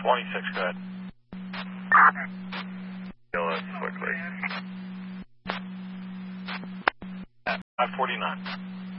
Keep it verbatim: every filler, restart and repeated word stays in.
twenty-six, go ahead. Kill us quickly. At five forty-nine.